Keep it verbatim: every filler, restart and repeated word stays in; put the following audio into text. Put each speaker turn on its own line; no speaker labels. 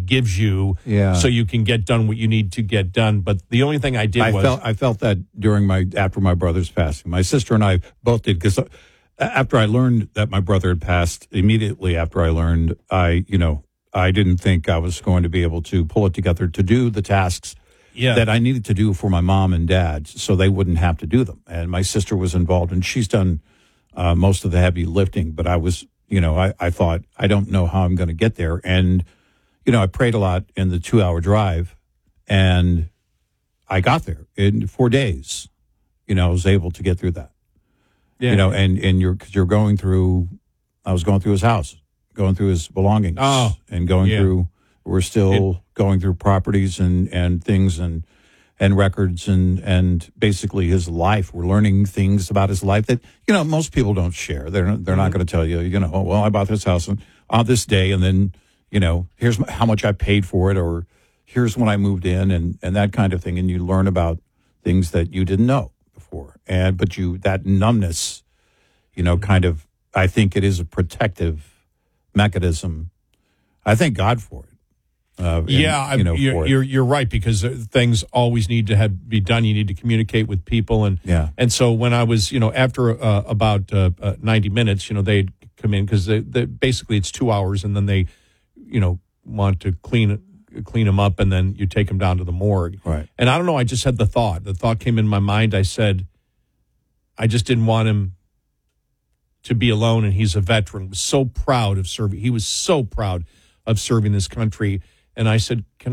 gives you,
Yeah.
so you can get done what you need to get done. But the only thing I did
I
was
felt I felt that during my after my brother's passing. My sister and I both did, because after I learned that my brother had passed, immediately after I learned, I you know I didn't think I was going to be able to pull it together to do the tasks
yeah.
that I needed to do for my mom and dad, so they wouldn't have to do them. And my sister was involved, and she's done uh, most of the heavy lifting. But I was, you know, I, I thought, I don't know how I'm going to get there. And, you know, I prayed a lot in the two-hour drive, and I got there in four days. You know, I was able to get through that.
Yeah.
You know, and, and you're, cause you're going through, I was going through his house, going through his belongings,
Oh,
and going
yeah.
through, we're still
It-
going through properties and, and things and, and records and, and basically his life. We're learning things about his life that, you know, most people don't share. They're, they're
Mm-hmm.
not going to tell you, you know, oh, well, I bought this house on, on this day, and then, you know, here's m- how much I paid for it, or here's when I moved in, and, and that kind of thing. And you learn about things that you didn't know before. And, but you, that numbness, you know, kind of, I think it is a protective mechanism. I thank God for it. Uh, and,
Yeah,
you know,
you're,
for it.
you're you're right, because uh, things always need to have be done. You need to communicate with people, and
Yeah.
and so when I was, you know, after uh, about uh, uh, ninety minutes, you know, they'd come in, because they, they basically it's two hours, and then they, you know, want to clean clean them up, and then you take them down to the morgue.
Right.
And I don't know, I just had the thought. The thought came in my mind. I said, I just didn't want him to be alone, and he's a veteran. Was so proud of serving. He was so proud of serving this country. And I said, can